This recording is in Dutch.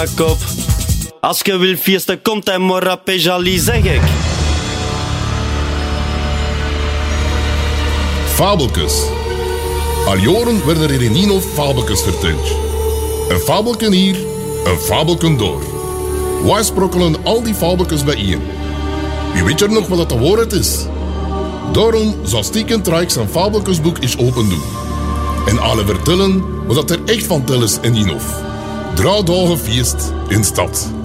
Jacob. Als je wil feesten, komt hij maar op Jali, zeg ik. Fabeltjes. Al jaren werden er in Nino fabeltjes verteld. Een fabelken hier, een fabelken door. Wij sprokkelen al die fabeltjes bijeen. Wie weet er nog wat de waarheid is? Daarom zal Stieken Trijk zijn fabeltjesboek eens open doen. En alle vertellen wat er echt van tel is in Nino. 3 dagen feest in stad.